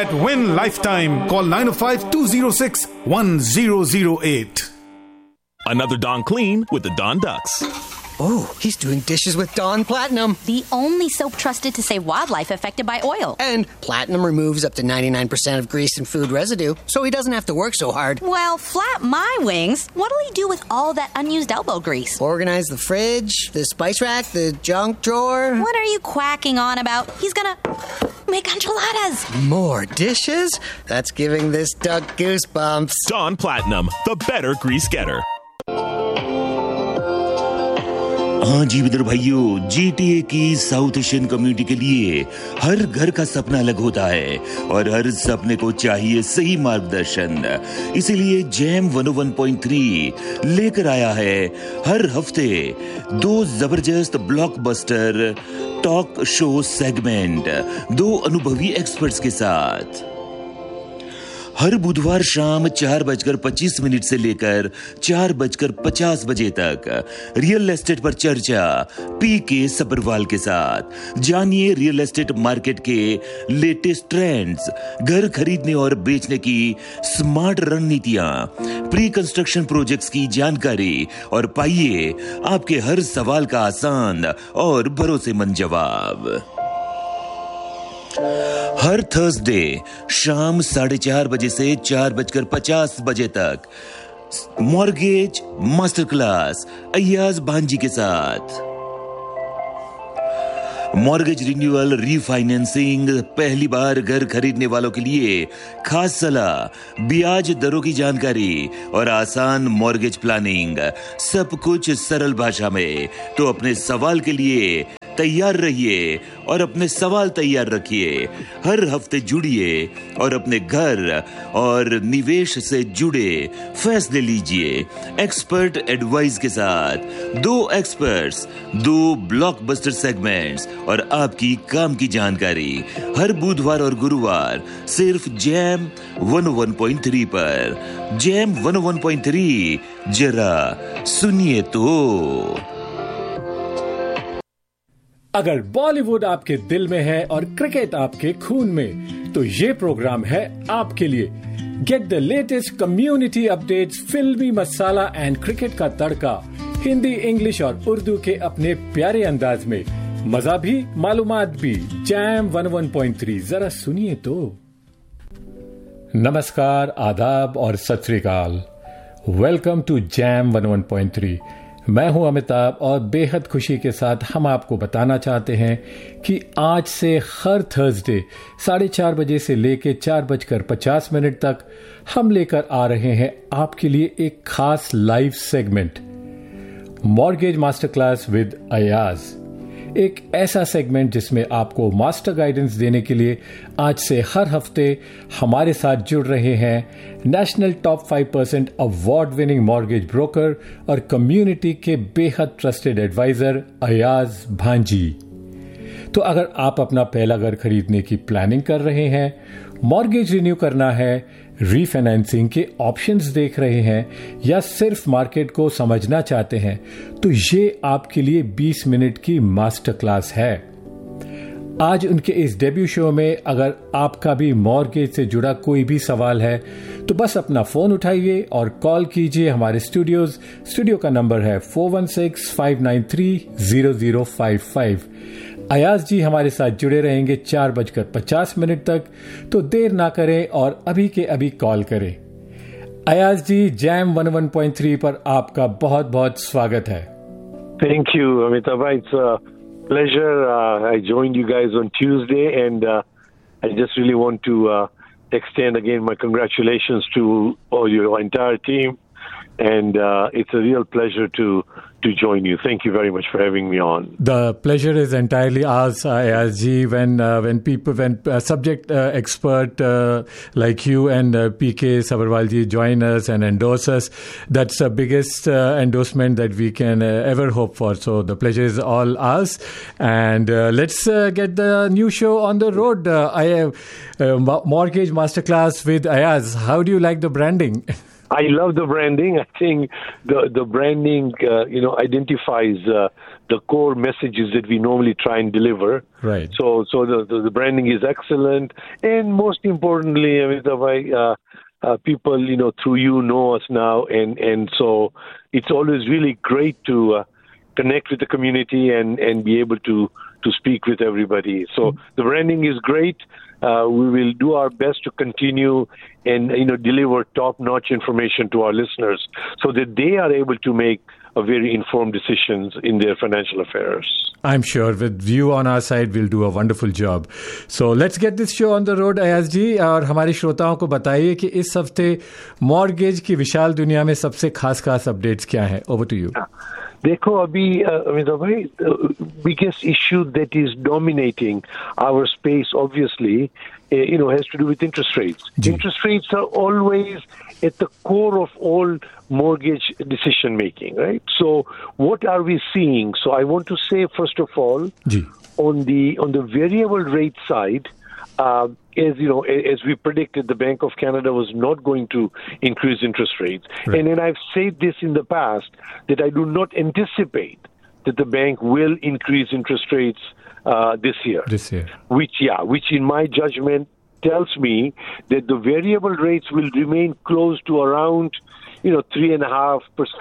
at Win Lifetime. Call 905-206-1008. Another Dawn Clean with the Dawn Ducks. Oh, he's doing dishes with Dawn Platinum. The only soap trusted to save wildlife affected by oil. And Platinum removes up to 99% of grease and food residue, so he doesn't have to work so hard. Well, flap my wings. What'll he do with all that unused elbow grease? Organize the fridge, the spice rack, the junk drawer. What are you quacking on about? He's gonna make enchiladas. More dishes? That's giving this duck goosebumps. Dawn Platinum, the better grease getter. हाँ जी मित्र भाइयों, GTA की south Asian community के लिए हर घर का सपना अलग होता है और हर सपने को चाहिए सही मार्गदर्शन। इसीलिए जैम 101.3 लेकर आया है हर हफ्ते 2 जबरदस्त ब्लॉकबस्टर टॉक शो सेगमेंट 2 अनुभवी एक्सपर्ट्स के साथ। हर बुधवार शाम 4:25 से लेकर 4:50 तक रियल एस्टेट पर चर्चा PK सब्रवाल के साथ। जानिए रियल एस्टेट मार्केट के लेटेस्ट ट्रेंड्स, घर खरीदने और बेचने की स्मार्ट रणनीतियां, प्री कंस्ट्रक्शन प्रोजेक्ट्स की जानकारी और पाइए आपके हर सवाल का आसान और भरोसेमंद जवाब। हर थर्सडे शाम 4:30 से 4:50 तक मॉर्गेज मास्टर क्लास अय्याज भांजी के साथ। मॉर्गेज रिन्यूअल, रीफाइनेंसिंग, पहली बार घर खरीदने वालों के लिए खास सलाह, ब्याज दरों की जानकारी और आसान मॉर्गेज प्लानिंग, सब कुछ सरल भाषा में। तो अपने सवाल के लिए तैयार रहिए और अपने सवाल तैयार रखिए। हर हफ्ते जुड़िए और अपने घर और निवेश से जुड़े फैसले लीजिए एक्सपर्ट एडवाइस के साथ। 2 एक्सपर्ट्स, 2 ब्लॉकबस्टर सेगमेंट्स और आपकी काम की जानकारी हर बुधवार और गुरुवार सिर्फ जैम 101.3 पर। जैम 101.3 जरा सुनिए तो। अगर बॉलीवुड आपके दिल में है और क्रिकेट आपके खून में, तो ये प्रोग्राम है आपके लिए। Get the latest community updates, फिल्मी मसाला एंड क्रिकेट का तड़का, हिंदी, इंग्लिश और उर्दू के अपने प्यारे अंदाज में। मजा भी मालूमात भी। जैम 101.3 जरा सुनिए तो। नमस्कार, आदाब और सत श्री अकाल। Welcome to jam 101.3। मैं हूं अमिताभ और बेहद खुशी के साथ हम आपको बताना चाहते हैं कि आज से हर थर्सडे 4:30 बजे से लेकर 4:50 तक हम लेकर आ रहे हैं आपके लिए एक खास live segment, mortgage master class with Ayaz. एक ऐसा सेगमेंट जिसमें आपको मास्टर गाइडेंस देने के लिए आज से हर हफ्ते हमारे साथ जुड़ रहे हैं national top 5% award winning mortgage broker और कम्युनिटी के बेहद ट्रस्टेड एडवाइजर अयाज भांजी। तो अगर आप अपना पहला घर खरीदने की प्लानिंग कर रहे हैं, मॉर्गेज रिन्यू करना है, रीफाइनेंसिंग के ऑप्शंस देख रहे हैं या सिर्फ मार्केट को समझना चाहते हैं, तो ये आपके लिए 20 मिनट की मास्टर क्लास है। आज उनके इस डेब्यू शो में अगर आपका भी मॉर्गेज से जुड़ा कोई भी सवाल है तो बस अपना फोन उठाइए और कॉल कीजिए हमारे स्टूडियो का नंबर है 416-593-0055। अयाज जी हमारे साथ जुड़े रहेंगे 4:50 तक, तो देर ना करें और अभी के अभी कॉल करें। अयाज जी, जैम 101.3 पर आपका बहुत बहुत स्वागत है। Thank you, Amitabh. It's a pleasure. I joined you guys on Tuesday, and I just really want to extend again my congratulations to all your entire team, and it's a real pleasure to join you. Thank you very much for having me on. The pleasure is entirely ours, Ayaz ji. When subject expert like you and PK Sabharwal ji join us and endorse us, that's the biggest endorsement that we can ever hope for. So the pleasure is all ours. And let's get the new show on the road. Mortgage Masterclass with Ayaz. How do you like the branding? I love the branding. I think the branding, identifies the core messages that we normally try and deliver. Right. So the branding is excellent, and most importantly, people, through you know us now, and so it's always really great to connect with the community and be able to speak with everybody. So the branding is great. We will do our best to continue and deliver top-notch information to our listeners so that they are able to make a very informed decisions in their financial affairs. I'm sure with you on our side, we'll do a wonderful job. So let's get this show on the road, Ayaz ji. और हमारे श्रोताओं को बताइए कि इस हफ्ते mortgage की विशाल दुनिया में सबसे खास अपडेट्स क्या हैं? Over to you. देखो अभी the biggest issue that is dominating our space obviously has to do with interest rates. Interest rates are always at the core of all mortgage decision making, right? So what are we seeing? So I want to say first of all, on the variable rate side, as we predicted, the Bank of Canada was not going to increase interest rates. Right. And then I've said this in the past, that I do not anticipate that the bank will increase interest rates this year. Which in my judgment tells me that the variable rates will remain close to around 3.5%,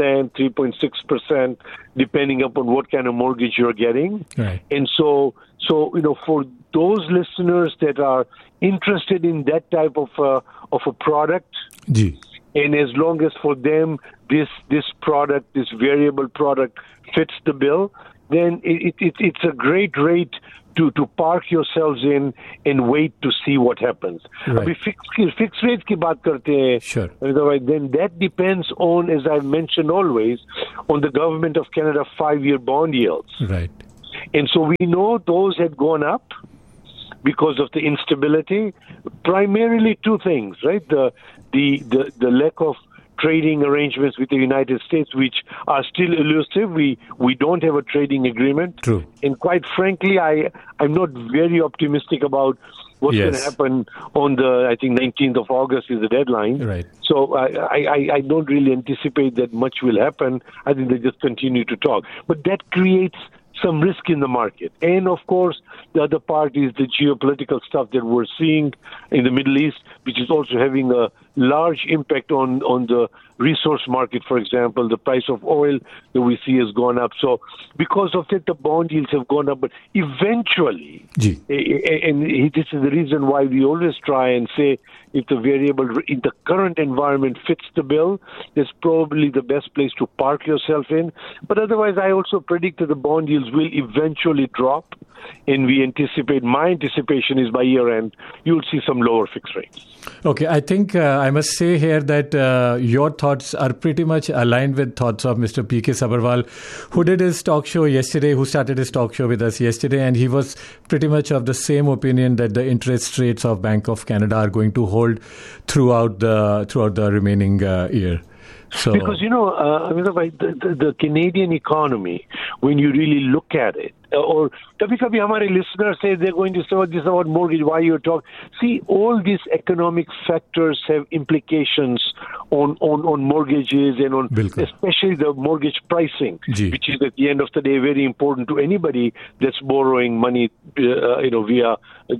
3.6%, depending upon what kind of mortgage you're getting. Right. And so for those listeners that are interested in that type of a product, and as long as for them this variable product fits the bill, then it's a great rate to park yourselves in and wait to see what happens. Right. Fixed rates ki baat karte hain. Sure. Then that depends on, as I've mentioned always, on the Government of Canada 5-year bond yields. Right. And so we know those had gone up because of the instability. Primarily two things, right? The lack of trading arrangements with the United States, which are still elusive. We don't have a trading agreement. True. And quite frankly, I'm not very optimistic about what's going to happen on I think 19th of August is the deadline. Right. So I don't really anticipate that much will happen. I think they just continue to talk. But that creates some risk in the market. And of course, the other part is the geopolitical stuff that we're seeing in the Middle East, which is also having a large impact on the resource market. For example, the price of oil that we see has gone up. So because of that, the bond yields have gone up. But eventually, and this is the reason why we always try and say, if the variable in the current environment fits the bill, that's probably the best place to park yourself in. But otherwise, I also predict that the bond yields will eventually drop, and my anticipation is by year end, you'll see some lower fixed rates. Okay, I think I must say here that your thoughts are pretty much aligned with thoughts of Mr. P.K. Sabharwal, who did his talk show yesterday, who started his talk show with us yesterday, and he was pretty much of the same opinion that the interest rates of Bank of Canada are going to hold throughout the remaining year. So, because the Canadian economy, when you really look at it, or kabhi hamare listeners say they're going to say, "Oh, this is about mortgage. Why you're talking?" See, all these economic factors have implications on mortgages and on especially the mortgage pricing, which is at the end of the day very important to anybody that's borrowing money, via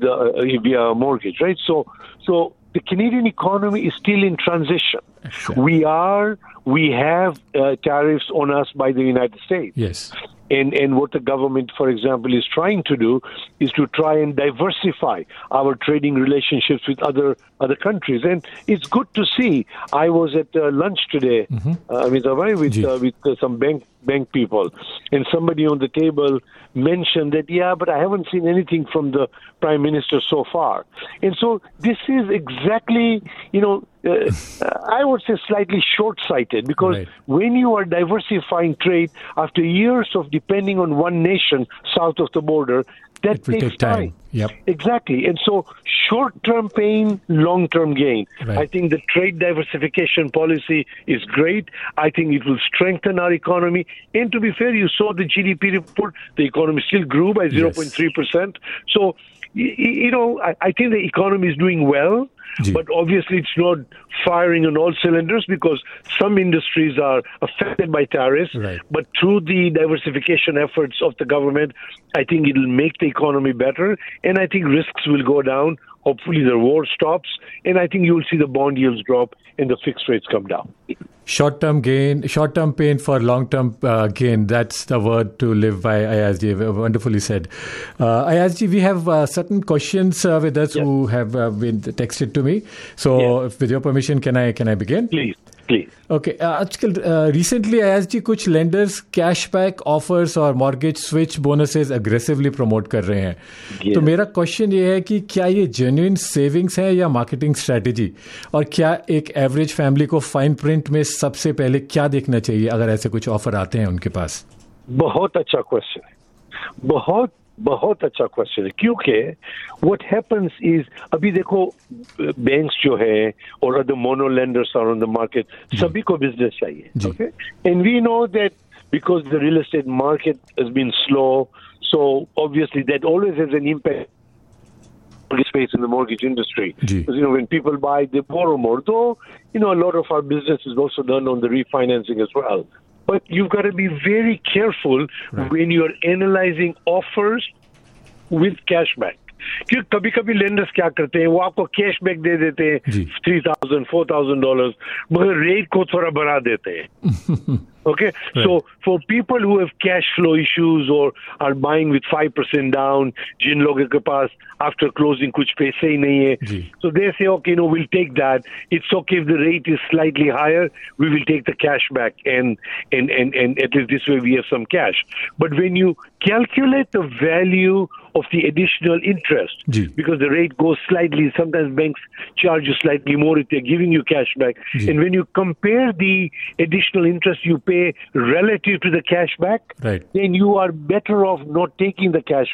a mortgage, right? So the Canadian economy is still in transition. Sure. We have tariffs on us by the United States. Yes. And what the government, for example, is trying to do is to try and diversify our trading relationships with other countries. And it's good to see. I was at lunch today, with some bank people, and somebody on the table mentioned that, but I haven't seen anything from the Prime Minister so far. And so this is exactly, I would say slightly short-sighted, because when you are diversifying trade after years of depending on one nation south of the border, that takes time. Yep. Exactly. And so short-term pain, long-term gain. Right. I think the trade diversification policy is great. I think it will strengthen our economy. And to be fair, you saw the GDP report. The economy still grew by 0.3%. So, I think the economy is doing well. Ji. But obviously it's not firing on all cylinders because some industries are affected by tariffs. Right. But through the diversification efforts of the government, I think it'll make the economy better, and I think risks will go down. Hopefully the war stops, and I think you'll see the bond yields drop and the fixed rates come down. Short-term pain for long-term gain. That's the word to live by, Ayazji. Wonderfully said. Ayazji, we have certain questions with us who have been texted to me. So, with your permission, can I begin? Please. Okay. Recently, Ayazji, कुछ lenders cashback offers और mortgage switch bonuses aggressively promote कर रहे हैं. तो मेरा question ये है कि क्या ये genuine savings है या marketing strategy? और क्या एक average family को fine print में सबसे पहले क्या देखना चाहिए अगर ऐसे कुछ ऑफर आते हैं उनके पास? बहुत अच्छा क्वेश्चन है, बहुत अच्छा क्वेश्चन है, क्योंकि what happens is अभी देखो बैंक्स जो है और other mono lenders are on the market, सभी को बिजनेस चाहिए, okay? And we know that because the real estate market has been slow, so obviously that always has an impact space in the mortgage industry. Because, when people buy, they borrow more. Though, a lot of our business is also done on the refinancing as well. But you've got to be very careful when you're analyzing offers with cashback. क्योंकि कभी-कभी lenders क्या करते हैं, वो आपको cashback दे देते हैं $3,000, $4,000, मगर रेट को थोड़ा बढ़ा देते हैं. Okay, so for people who have cash flow issues or are buying with 5% down, जिन लोगों के पास after closing कुछ पैसे ही नहीं है, so they say, okay, we'll take that. It's okay if the rate is slightly higher, we will take the cash back, and at least this way we have some cash. But when you calculate the value of the additional interest, because the rate goes slightly, sometimes banks charge you slightly more if they're giving you cash back, and when you compare the additional interest you pay relative to the cash back, then you are better off not taking the cash